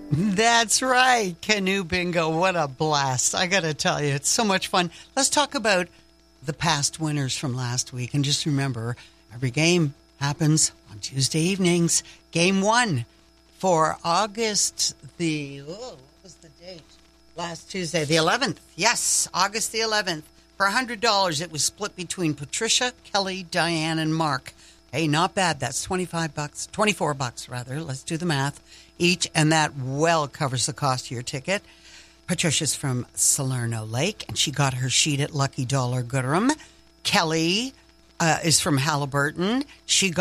That's right. Canoe bingo. What a blast. I got to tell you, it's so much fun. Let's talk about the past winners from last week. And just remember, every game happens on Tuesday evenings. Game 1 for August what was the date? Last Tuesday, the 11th. Yes, August the 11th. For $100, it was split between Patricia, Kelly, Diane, and Mark. Hey, not bad. That's $25, $24 rather. Let's do the math each, and that well covers the cost of your ticket. Patricia's from Salerno Lake, and she got her sheet at Lucky Dollar Gooderham. Kelly is from Halliburton. She got